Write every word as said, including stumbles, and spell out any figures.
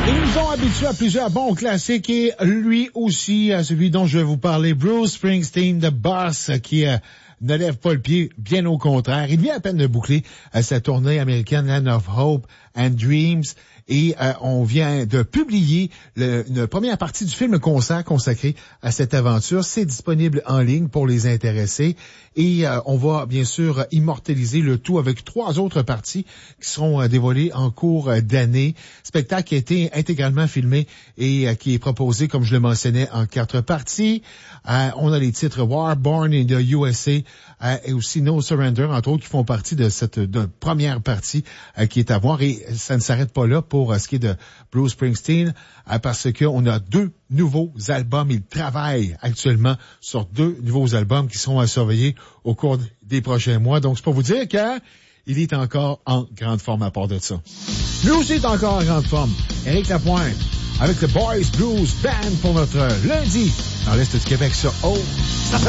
Ils nous ont habitués à plusieurs bons classiques et lui aussi, celui dont je vais vous parler, Bruce Springsteen, The Boss, qui euh, ne lève pas le pied, bien au contraire. Il vient à peine de boucler euh, sa tournée américaine Land of Hope and Dreams. Et euh, on vient de publier le, une première partie du film concert consacré à cette aventure. C'est disponible en ligne pour les intéressés. Et euh, on va bien sûr immortaliser le tout avec trois autres parties qui seront euh, dévoilées en cours euh, d'année. Spectacle qui a été intégralement filmé et euh, qui est proposé, comme je le mentionnais, en quatre parties. Euh, on a les titres War, Born in the U S A euh, et aussi No Surrender, entre autres, qui font partie de cette de première partie euh, qui est à voir. Et ça ne s'arrête pas là pour euh, ce qui est de Bruce Springsteen, euh, parce qu'on a deux nouveaux albums. Il travaille actuellement sur deux nouveaux albums qui seront à surveiller au cours des prochains mois. Donc, c'est pour vous dire que il est encore en grande forme à part de ça. Lui aussi est encore en grande forme. Éric Lapointe avec le Boys Blues Band pour notre lundi dans l'Est du Québec sur O.